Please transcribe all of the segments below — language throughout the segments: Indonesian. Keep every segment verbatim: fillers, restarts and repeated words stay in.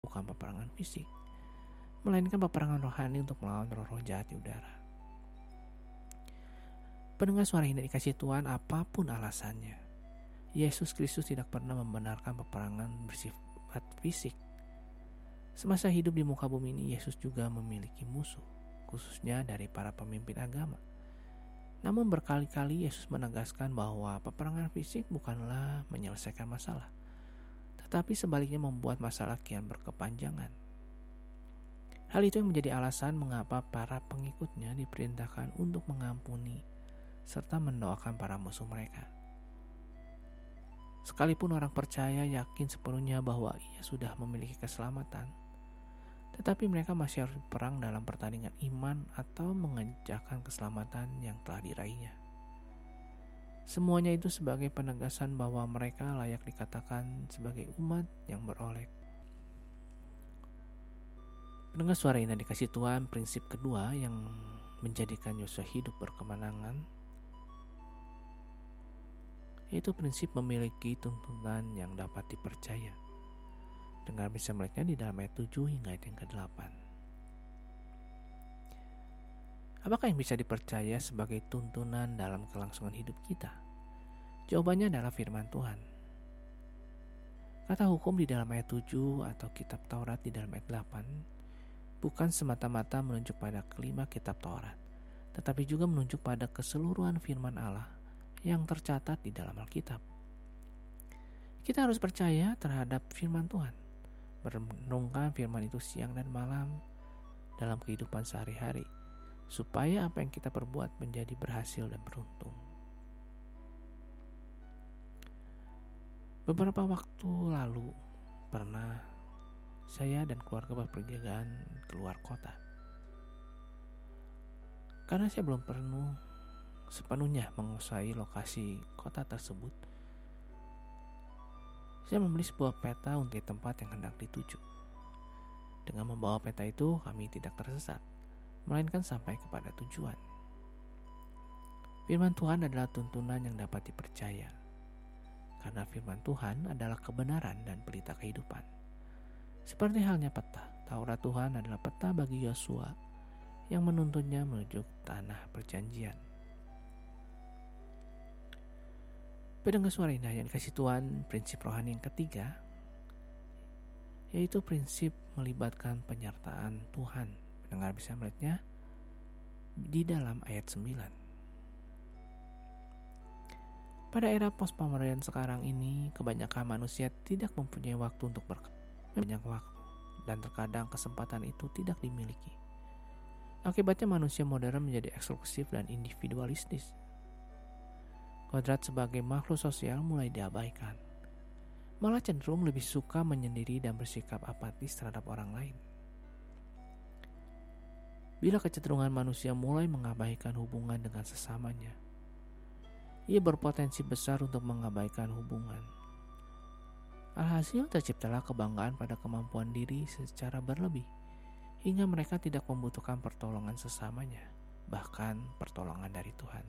bukan peperangan fisik, melainkan peperangan rohani untuk melawan roh-roh jahat di udara. Pendengar suara ini dikasih Tuhan, apapun alasannya, Yesus Kristus tidak pernah membenarkan peperangan bersifat fisik. Semasa hidup di muka bumi ini, Yesus juga memiliki musuh, khususnya dari para pemimpin agama. Namun berkali-kali Yesus menegaskan bahwa peperangan fisik bukanlah menyelesaikan masalah, tetapi sebaliknya membuat masalah kian berkepanjangan. Hal itu yang menjadi alasan mengapa para pengikutnya diperintahkan untuk mengampuni serta mendoakan para musuh mereka. Sekalipun orang percaya yakin sepenuhnya bahwa ia sudah memiliki keselamatan, tetapi mereka masih harus berperang dalam pertandingan iman atau mengejakkan keselamatan yang telah diraihnya. Semuanya itu sebagai penegasan bahwa mereka layak dikatakan sebagai umat yang beroleh. Pendengar suara ini dikasih Tuhan, prinsip kedua yang menjadikan Yosua hidup berkemenangan, yaitu prinsip memiliki tuntunan yang dapat dipercaya. Dengar bisa melihatnya di dalam ayat tujuh hingga ayat yang kedelapan. Apakah yang bisa dipercaya sebagai tuntunan dalam kelangsungan hidup kita? Jawabannya adalah firman Tuhan. Kata hukum di dalam ayat tujuh atau kitab Taurat di dalam ayat delapan bukan semata-mata menunjuk pada kelima kitab Taurat, tetapi juga menunjuk pada keseluruhan firman Allah yang tercatat di dalam Alkitab. Kita harus percaya terhadap firman Tuhan, merenungkan firman itu siang dan malam dalam kehidupan sehari-hari, supaya apa yang kita perbuat menjadi berhasil dan beruntung. Beberapa waktu lalu pernah saya dan keluarga berpergian keluar kota. Karena saya belum pernah sepenuhnya menguasai lokasi kota tersebut, saya membeli sebuah peta untuk tempat yang hendak dituju. Dengan membawa peta itu, kami tidak tersesat, melainkan sampai kepada tujuan. Firman Tuhan adalah tuntunan yang dapat dipercaya, karena firman Tuhan adalah kebenaran dan pelita kehidupan. Seperti halnya peta, Taurat Tuhan adalah peta bagi Yosua yang menuntunnya menuju tanah perjanjian. Pendengar suara indah yang dikasih Tuhan, prinsip rohani yang ketiga, yaitu prinsip melibatkan penyertaan Tuhan. Pendengar bisa melihatnya di dalam ayat sembilan. Pada era post-pemerintahan sekarang ini, kebanyakan manusia tidak mempunyai waktu untuk berkata. Banyak waktu dan terkadang kesempatan itu tidak dimiliki. Akibatnya manusia modern menjadi eksklusif dan individualistis. Kodrat sebagai makhluk sosial mulai diabaikan, malah cenderung lebih suka menyendiri dan bersikap apatis terhadap orang lain. Bila kecenderungan manusia mulai mengabaikan hubungan dengan sesamanya, ia berpotensi besar untuk mengabaikan hubungan. Alhasil terciptalah kebanggaan pada kemampuan diri secara berlebih, hingga mereka tidak membutuhkan pertolongan sesamanya, bahkan pertolongan dari Tuhan.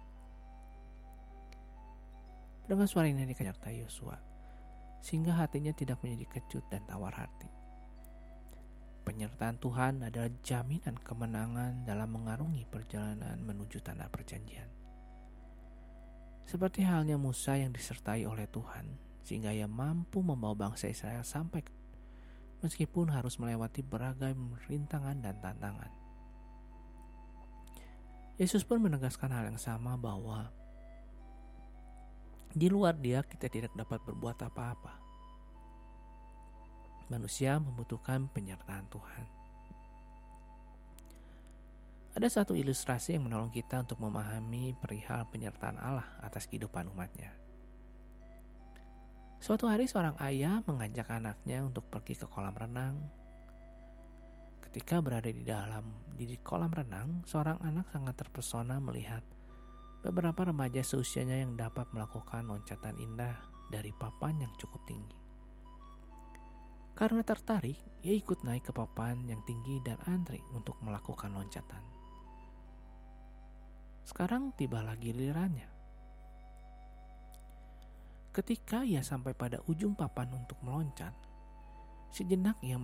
Dengan suara ini dikanyartai Yosua, sehingga hatinya tidak menjadi kecut dan tawar hati. Penyertaan Tuhan adalah jaminan kemenangan dalam mengarungi perjalanan menuju tanah perjanjian. Seperti halnya Musa yang disertai oleh Tuhan, sehingga ia mampu membawa bangsa Israel sampai ke, meskipun harus melewati beragam rintangan dan tantangan. Yesus pun menegaskan hal yang sama, bahwa di luar Dia kita tidak dapat berbuat apa-apa. Manusia membutuhkan penyertaan Tuhan. Ada satu ilustrasi yang menolong kita untuk memahami perihal penyertaan Allah atas kehidupan umatnya. Suatu hari seorang ayah mengajak anaknya untuk pergi ke kolam renang. Ketika berada di dalam di kolam renang, seorang anak sangat terpesona melihat beberapa remaja seusianya yang dapat melakukan loncatan indah dari papan yang cukup tinggi. Karena tertarik, ia ikut naik ke papan yang tinggi dan antri untuk melakukan loncatan. Sekarang tibalah gilirannya. Ketika ia sampai pada ujung papan untuk meloncat, sejenak ia